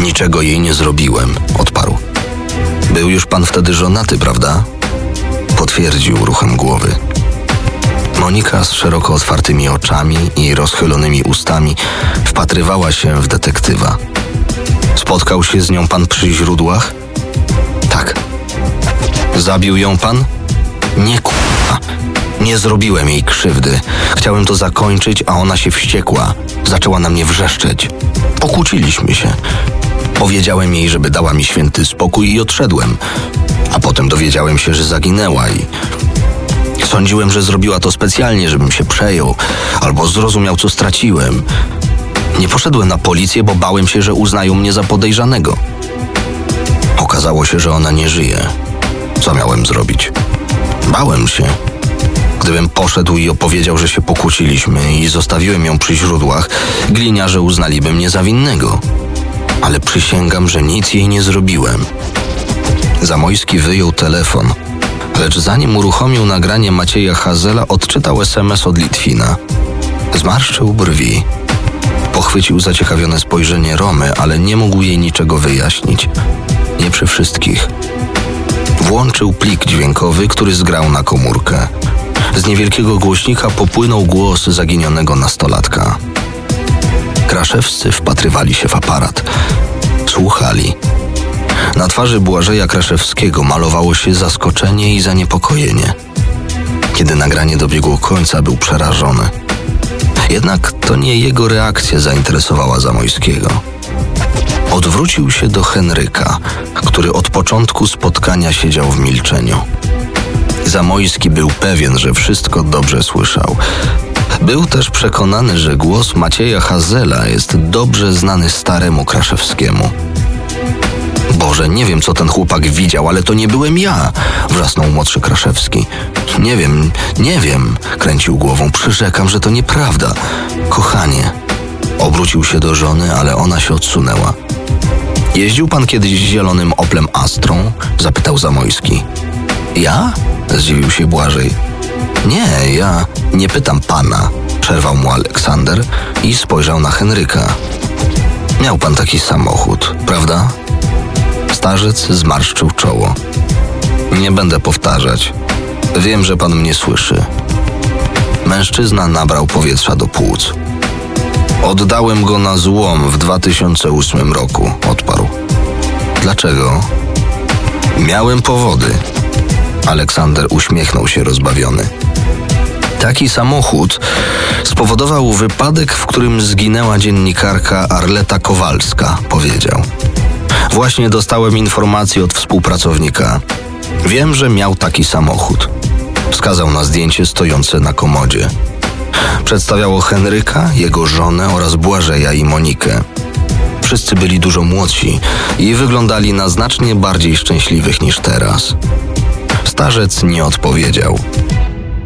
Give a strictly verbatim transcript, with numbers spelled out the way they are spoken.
Niczego jej nie zrobiłem, odparł. Był już pan wtedy żonaty, prawda? Potwierdził ruchem głowy. Monika z szeroko otwartymi oczami i rozchylonymi ustami wpatrywała się w detektywa. Spotkał się z nią pan przy źródłach? Tak. Zabił ją pan? Nie k***a. Nie zrobiłem jej krzywdy. Chciałem to zakończyć, a ona się wściekła. Zaczęła na mnie wrzeszczeć. Pokłóciliśmy się. Powiedziałem jej, żeby dała mi święty spokój i odszedłem. A potem dowiedziałem się, że zaginęła i... Sądziłem, że zrobiła to specjalnie, żebym się przejął albo zrozumiał, co straciłem. Nie poszedłem na policję, bo bałem się, że uznają mnie za podejrzanego. Okazało się, że ona nie żyje. Co miałem zrobić? Bałem się. Gdybym poszedł i opowiedział, że się pokłóciliśmy i zostawiłem ją przy źródłach, gliniarze uznaliby mnie za winnego. Ale przysięgam, że nic jej nie zrobiłem. Zamojski wyjął telefon, lecz zanim uruchomił nagranie Macieja Hazela, odczytał es em es od Litwina. Zmarszczył brwi. Pochwycił zaciekawione spojrzenie Romy, ale nie mógł jej niczego wyjaśnić. Nie przy wszystkich. Włączył plik dźwiękowy, który zgrał na komórkę. Z niewielkiego głośnika popłynął głos zaginionego nastolatka. Kraszewscy wpatrywali się w aparat. Słuchali. Na twarzy Błażeja Kraszewskiego malowało się zaskoczenie i zaniepokojenie. Kiedy nagranie dobiegło końca, był przerażony. Jednak to nie jego reakcja zainteresowała Zamojskiego. Odwrócił się do Henryka, który od początku spotkania siedział w milczeniu. Zamojski był pewien, że wszystko dobrze słyszał. Był też przekonany, że głos Macieja Hazela jest dobrze znany staremu Kraszewskiemu. Boże, nie wiem, co ten chłopak widział, ale to nie byłem ja, wrzasnął młodszy Kraszewski. Nie wiem, nie wiem, kręcił głową, przyrzekam, że to nieprawda. Kochanie. Obrócił się do żony, ale ona się odsunęła. Jeździł pan kiedyś zielonym Oplem Astrą? Zapytał Zamojski. Ja? Zdziwił się Błażej. Nie, ja nie pytam pana, przerwał mu Aleksander i spojrzał na Henryka. Miał pan taki samochód, prawda? Starzec zmarszczył czoło. Nie będę powtarzać. Wiem, że pan mnie słyszy. Mężczyzna nabrał powietrza do płuc. Oddałem go na złom w dwa tysiące ósmym roku, odparł. Dlaczego? Miałem powody. Aleksander uśmiechnął się rozbawiony. Taki samochód spowodował wypadek, w którym zginęła dziennikarka Arleta Kowalska, powiedział. Właśnie dostałem informację od współpracownika. Wiem, że miał taki samochód. Wskazał na zdjęcie stojące na komodzie. Przedstawiało Henryka, jego żonę oraz Błażeja i Monikę. Wszyscy byli dużo młodsi i wyglądali na znacznie bardziej szczęśliwych niż teraz. Starzec nie odpowiedział.